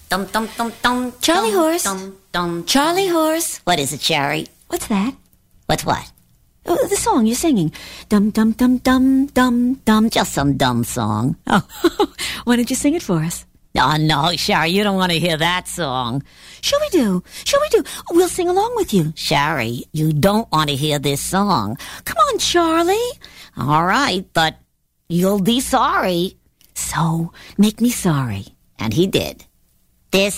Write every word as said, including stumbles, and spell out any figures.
Dum dum dum dum. Charlie dum, horse. Dum dum. Charlie horse. What is it, Sherry? What's that? What's what? Oh, the song you're singing. Dum dum dum dum dum dum. Just some dumb song. Oh, why don't you sing it for us? Oh no, Sherry, you don't want to hear that song. Sure we do. Sure we do. We'll sing along with you. Sherry, you don't want to hear this song. Come on, Charlie. All right, but you'll be sorry. So, make me sorry. And he did.